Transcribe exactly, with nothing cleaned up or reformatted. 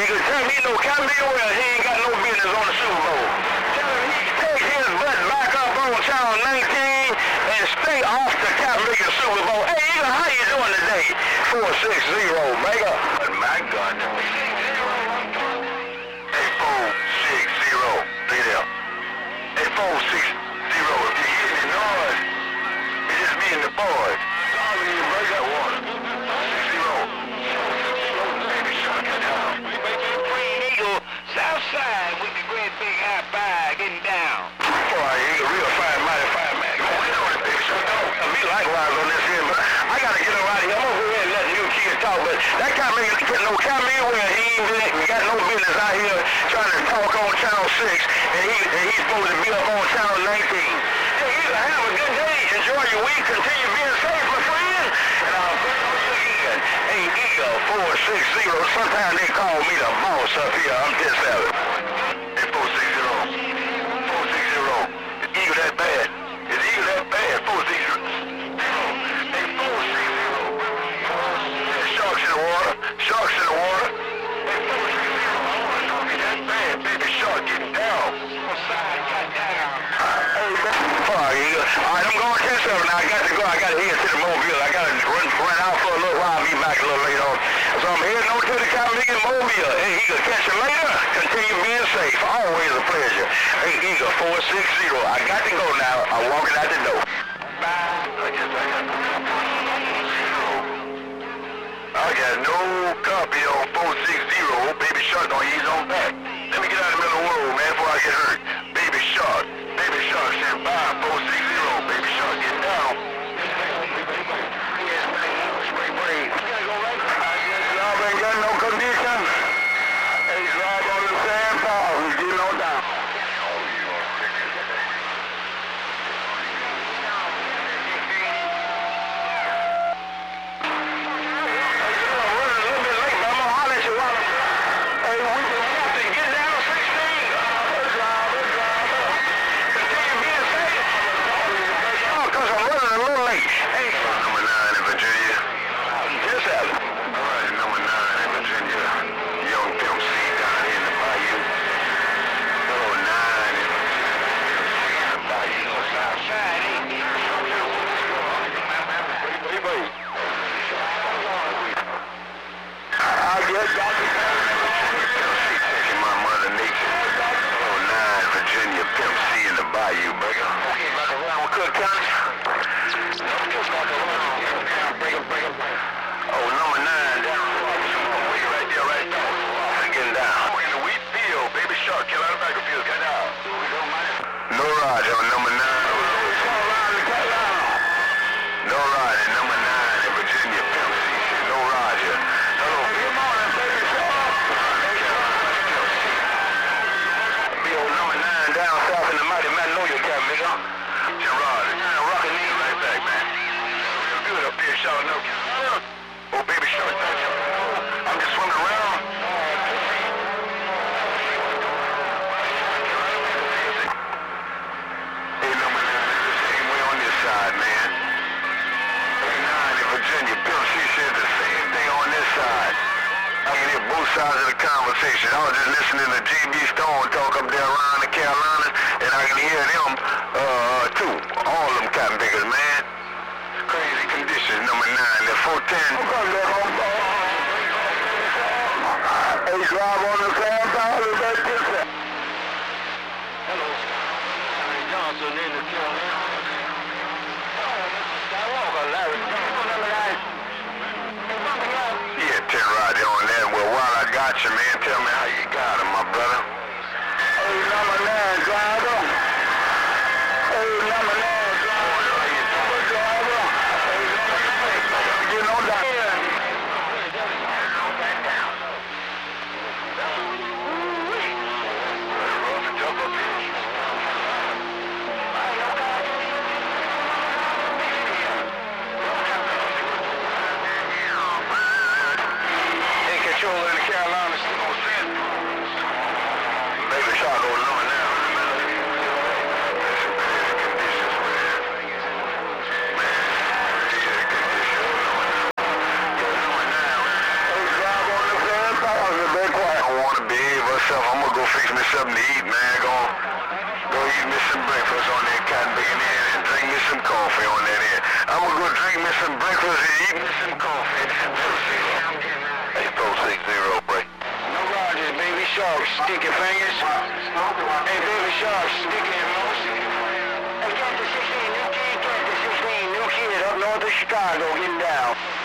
he could tell me no Cam Newton well, he ain't got no business on the Super Bowl. Tell him he take his butt back up on channel nineteen and stay off the Cam Newton Super Bowl. Hey, Eagle, how you doing today? four six zero, mega. But my gun. Hey, four six zero. Stay there. Hey, four six zero. If you hear any noise, it's just me and the boys. Sorry, you break that water. six zero. Baby shark it down. Green Eagle, south side with the great big high five getting down. Boy, Eagle, real fine, mighty fine man. Me likewise on this end, but I gotta get him out of here. I'm over here and let you kids talk, but that kind of nigga no Camille where he ain't got no business out here trying to talk on channel six, and he and he's supposed to be up on channel nineteen. Hey, Eagle, have a good day. Enjoy your week. Continue being safe, my friend. And I'll put on you again. Hey, Eagle, four six zero. Sometimes they call me the boss up here. I'm ten seven. Hey, four six zero. four six zero. Is Eagle that bad? Is Eagle that bad? four six zero. Hey, four six zero. Yeah, sharks in the water. Sharks in the water. Hey, four six zero. I want to know if that bad. Baby shark getting down. Got down. Hey, fuck, Eagle. All right, I'm going ten seven now. I got to go. I got to head to the Mobile. I got to run, run out for a little while. I'll be back a little later on. So I'm heading over to the California Mobile. Hey, Eagle, catch you later. Continue being safe. Always a pleasure. Hey, Eagle, four six zero. I got to go now. I'm walking out the door. Bye. I guess I got I got no copy on four six zero. Baby Shark don't ease on back. Let me get out of the middle of the road, man, before I get hurt. Baby Shark. Baby Shark said bye. four six zero. Baby Shark get down. Spring break. Y'all ain't got no condition. Hey, drive on the sand pile. He's getting on down. I was just listening to G B Stone talk up there around the Carolinas, and I can hear them uh, too. All of them cotton pickers, man. Crazy conditions, number nine, the four ten. Hey, drive on the sand pile, is that different? Hello, Larry Johnson in the Carolinas. Larry Johnson. Yeah, ten Roger on that. Well, while I got you, man, tell me how you got him, my brother. Hey, number nine, driver. Hey, number nine, driver. How you doing, driver? Hey, number nine, get on down here. fix me something to eat, man. Go, go eat me some breakfast on that cotton picking end and drink me some coffee on that end. I'm gonna go drink me some breakfast and eat me some coffee. Hey, four six zero, break. No Rogers, baby shark, sticky fingers. Hey, baby shark, sticky mouse. Hey, get the sixteen, new kid, get the sixteen, new kid up north of Chicago, getting down.